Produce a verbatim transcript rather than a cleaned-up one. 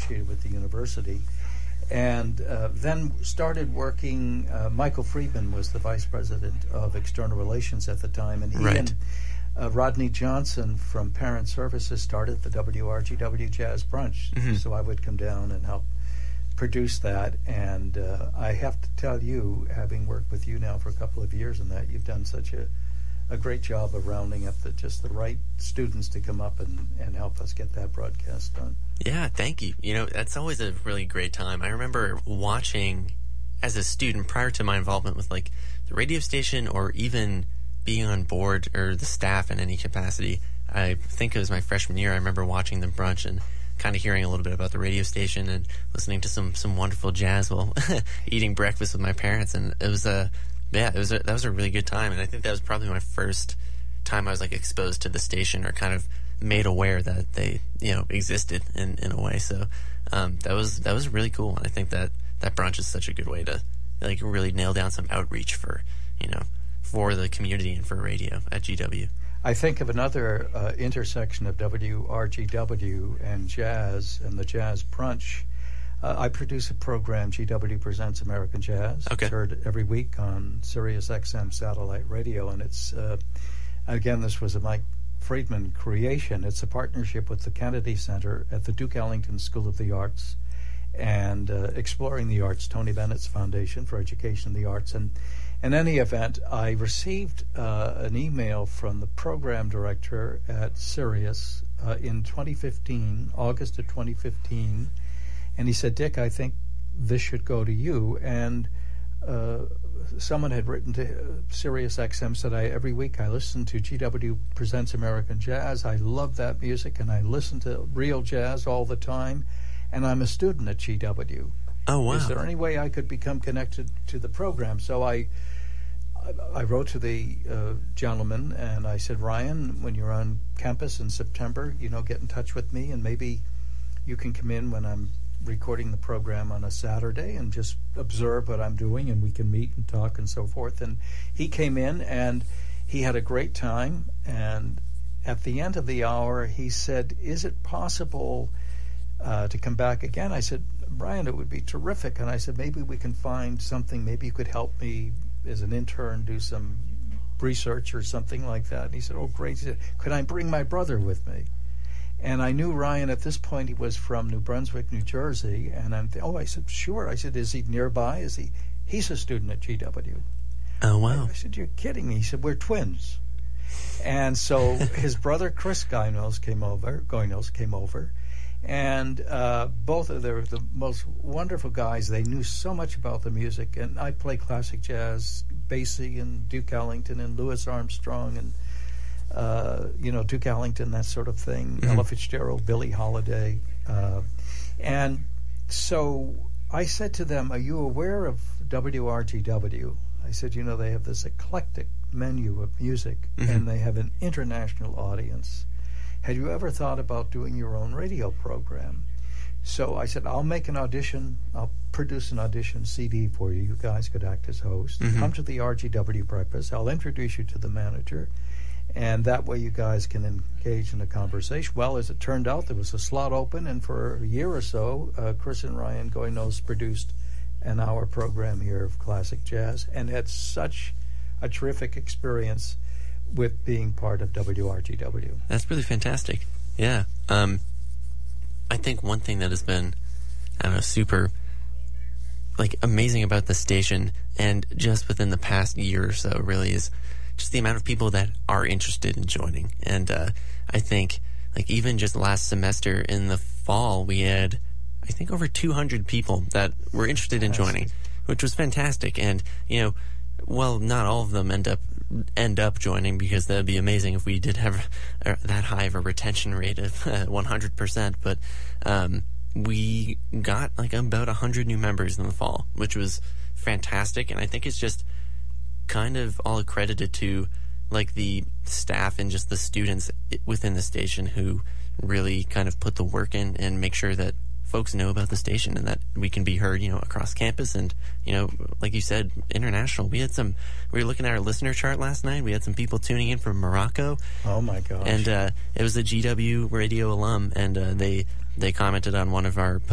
associated with the university. And uh, then started working. Uh, Michael Friedman was the vice president of external relations at the time, and he right. and uh, Rodney Johnson from Parent Services started the W R G W Jazz Brunch. Mm-hmm. So I would come down and help produce that. And uh, I have to tell you, having worked with you now for a couple of years, and that you've done such a a great job of rounding up the, just the right students to come up and, and help us get that broadcast done. Yeah, thank you. You know, that's always a really great time. I remember watching as a student prior to my involvement with like the radio station or even being on board or the staff in any capacity. I think it was my freshman year. I remember watching the brunch and kind of hearing a little bit about the radio station and listening to some, some wonderful jazz while eating breakfast with my parents. And it was a Yeah, it was a, that was a really good time, and I think that was probably my first time I was like exposed to the station or kind of made aware that they, you know, existed in, in a way. So um, that was that was really cool, and I think that that brunch is such a good way to like really nail down some outreach for you know for the community and for radio at G W. I think of another uh, intersection of W R G W and jazz and the Jazz Brunch. Uh, I produce a program, G W Presents American Jazz. Okay. It's heard every week on Sirius X M satellite radio, and it's, uh, again, this was a Mike Friedman creation. It's a partnership with the Kennedy Center at the Duke Ellington School of the Arts and uh, Exploring the Arts, Tony Bennett's Foundation for Education in the Arts. And in any event, I received uh, an email from the program director at Sirius uh, in twenty fifteen, August of twenty fifteen, and he said, Dick, I think this should go to you. And uh, someone had written to uh, Sirius X M, said, I, every week I listen to G W Presents American Jazz. I love that music, and I listen to real jazz all the time, and I'm a student at G W. Oh, wow. Is there any way I could become connected to the program? So I I, I wrote to the uh, gentleman, and I said, Ryan, when you're on campus in September, you know, get in touch with me, and maybe you can come in when I'm recording the program on a Saturday and just observe what I'm doing, and we can meet and talk and so forth. And he came in, and he had a great time, and at the end of the hour, he said, is it possible uh, to come back again? I said, Brian, it would be terrific. And I said, maybe we can find something, maybe you could help me as an intern do some research or something like that. And he said, oh, great. He said, could I bring my brother with me? And I knew Ryan at this point. He was from New Brunswick, New Jersey. And I'm th- oh, I said, sure. I said, is he nearby? Is he? He's a student at G W. Oh, wow. I, I said, you're kidding me. He said, we're twins. And so his brother, Chris Goynels, came over. Goynels came over. And uh, both of them were the most wonderful guys. They knew so much about the music. And I play classic jazz, Basie and Duke Ellington and Louis Armstrong and Uh, you know, Duke Ellington, that sort of thing, mm-hmm. Ella Fitzgerald, Billie Holiday. Uh, and so I said to them, are you aware of W R G W? I said, you know, they have this eclectic menu of music, mm-hmm. and they have an international audience. Had you ever thought about doing your own radio program? So I said, I'll make an audition. I'll produce an audition C D for you. You guys could act as hosts. Mm-hmm. Come to the R G W breakfast. I'll introduce you to the manager. And that way you guys can engage in a conversation. Well, as it turned out, there was a slot open, and for a year or so, uh, Chris and Ryan Goynels produced an hour program here of classic jazz and had such a terrific experience with being part of W R G W. That's really fantastic. Yeah. Um, I think one thing that has been, I don't know, super like amazing about the station, and just within the past year or so really, is just the amount of people that are interested in joining. And uh, I think, like, even just last semester in the fall, we had, I think, over two hundred people that were interested in joining, which was fantastic. And, you know, well, not all of them end up end up joining, because that would be amazing if we did have a, that high of a retention rate of uh, one hundred percent. But um, we got, like, about one hundred new members in the fall, which was fantastic. And I think it's just kind of all accredited to like the staff and just the students within the station who really kind of put the work in and make sure that folks know about the station and that we can be heard, you know, across campus and, you know, like you said, international. We had some, we were looking at our listener chart last night. We had some people tuning in from Morocco. Oh my gosh. And uh, it was a G W radio alum, and uh, they, they commented on one of our